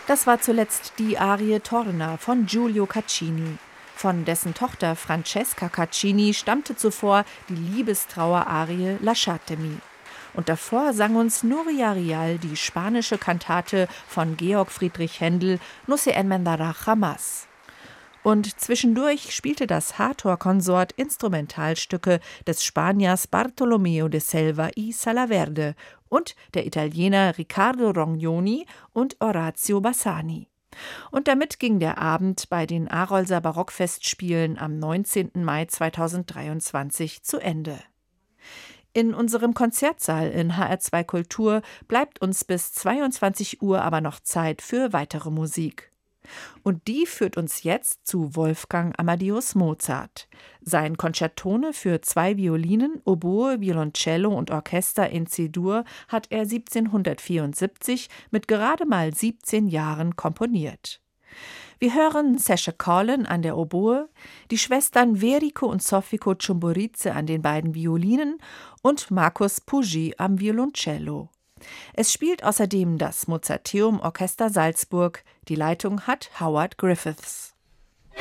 Das war zuletzt die Arie Torna von Giulio Caccini. Von dessen Tochter Francesca Caccini stammte zuvor die Liebestrauer-Arie Lasciatemi. Und davor sang uns Nuria Rial die spanische Kantate von Georg Friedrich Händel No se enmendará jamás. Und zwischendurch spielte das Hathor-Konsort Instrumentalstücke des Spaniers Bartolomeo de Selva y Salaverde und der Italiener Riccardo Rognoni und Orazio Bassani. Und damit ging der Abend bei den Arolser Barockfestspielen am 19. Mai 2023 zu Ende. In unserem Konzertsaal in HR2 Kultur bleibt uns bis 22 Uhr aber noch Zeit für weitere Musik. Und die führt uns jetzt zu Wolfgang Amadeus Mozart. Sein Concertone für 2 Violinen, Oboe, Violoncello und Orchester in C-Dur hat er 1774 mit gerade mal 17 Jahren komponiert. Wir hören Sascha Collin an der Oboe, die Schwestern Verico und Sofiko Ciumburize an den beiden Violinen und Markus Pugy am Violoncello. Es spielt außerdem das Mozarteum Orchester Salzburg. Die Leitung hat Howard Griffiths.